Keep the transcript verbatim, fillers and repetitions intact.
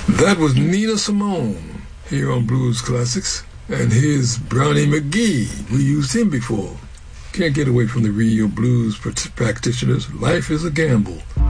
That was Nina Simone here on Blues Classics. And here's Brownie McGhee. We used him before. Can't get away from the real blues practitioners. Life is a gamble.